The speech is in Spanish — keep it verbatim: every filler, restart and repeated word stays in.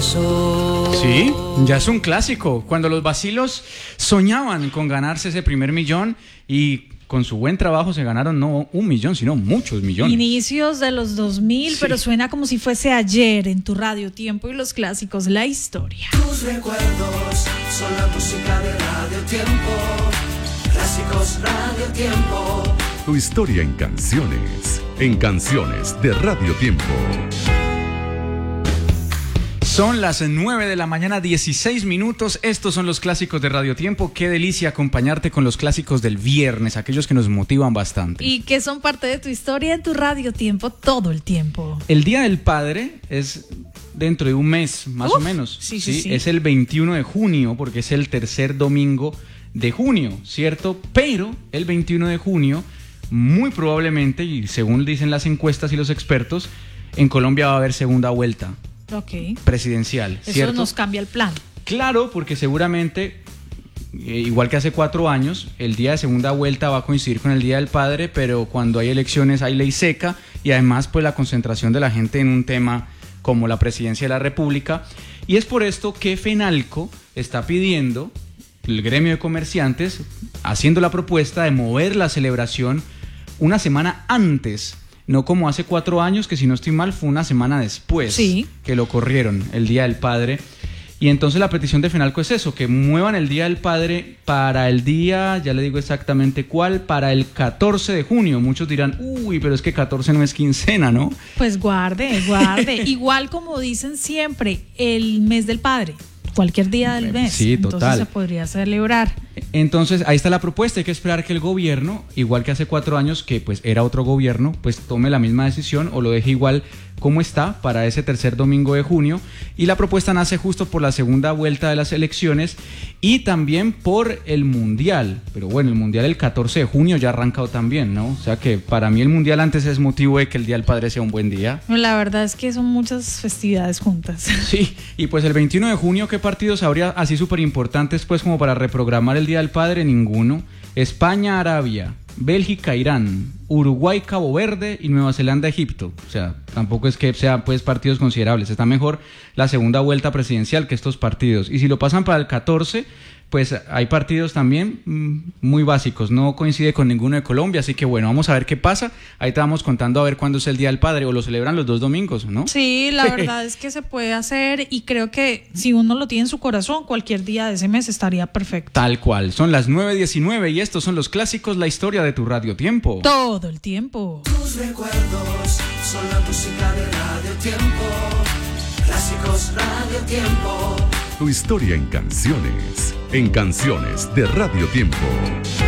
pasó. Sí, ya es un clásico. Cuando los vacilos soñaban con ganarse ese primer millón y con su buen trabajo se ganaron no un millón, sino muchos millones. Inicios de los dos mil, sí. Pero suena como si fuese ayer en tu Radio Tiempo y los clásicos, la historia. Tus recuerdos son la música de Radio Tiempo. Clásicos Radio Tiempo. Tu historia en canciones, en canciones de Radio Tiempo. Son las nueve de la mañana, dieciséis minutos. Estos son los clásicos de Radio Tiempo. Qué delicia acompañarte con los clásicos del viernes, aquellos que nos motivan bastante. Y que son parte de tu historia en tu Radio Tiempo todo el tiempo. El Día del Padre es dentro de un mes, más Uf, o menos. Sí, sí, sí, sí. Es el veintiuno de junio, porque es el tercer domingo de junio, ¿cierto? Pero el veintiuno de junio, muy probablemente, y según dicen las encuestas y los expertos, en Colombia va a haber segunda vuelta. Okay. Presidencial, ¿cierto? Eso nos cambia el plan. Claro, porque seguramente, eh, igual que hace cuatro años, el día de segunda vuelta va a coincidir con el Día del Padre, pero cuando hay elecciones hay ley seca y además pues la concentración de la gente en un tema como la presidencia de la República. Y es por esto que FENALCO está pidiendo, el gremio de comerciantes, haciendo la propuesta de mover la celebración una semana antes. No como hace cuatro años, que si no estoy mal fue una semana después, sí, que lo corrieron, el Día del Padre. Y entonces la petición de FENALCO es eso, que muevan el Día del Padre para el día, ya le digo exactamente cuál, para el catorce de junio. Muchos dirán, uy, pero es que catorce no es quincena, ¿no? Pues guarde, guarde. Igual como dicen siempre, el mes del padre. Cualquier día del mes. Sí, total. Entonces se podría celebrar. Entonces ahí está la propuesta. Hay que esperar que el gobierno, igual que hace cuatro años que pues era otro gobierno, pues tome la misma decisión o lo deje igual como está para ese tercer domingo de junio. Y la propuesta nace justo por la segunda vuelta de las elecciones y también por el Mundial. Pero bueno, el Mundial el catorce de junio ya ha arrancado también, ¿no? O sea que para mí el Mundial antes es motivo de que el Día del Padre sea un buen día. La verdad es que son muchas festividades juntas. Sí, y pues el veintiuno de junio, ¿qué partidos habría así súper importantes pues como para reprogramar el Día del Padre? Ninguno. España, Arabia, Bélgica, Irán, Uruguay, Cabo Verde y Nueva Zelanda, Egipto. O sea, tampoco es que sean pues partidos considerables. Está mejor la segunda vuelta presidencial que estos partidos. Y si lo pasan para el catorce, pues hay partidos también mmm, muy básicos. No coincide con ninguno de Colombia, así que bueno, vamos a ver qué pasa. Ahí te vamos contando a ver cuándo es el Día del Padre, o lo celebran los dos domingos, ¿no? Sí, la verdad es que se puede hacer y creo que si uno lo tiene en su corazón, cualquier día de ese mes estaría perfecto. Tal cual. Son las nueve diecinueve y estos son los clásicos, la historia de tu Radio Tiempo. Todo el tiempo. Tus recuerdos son la música de Radio Tiempo. Clásicos Radio Tiempo. Tu historia en canciones, en canciones de Radio Tiempo.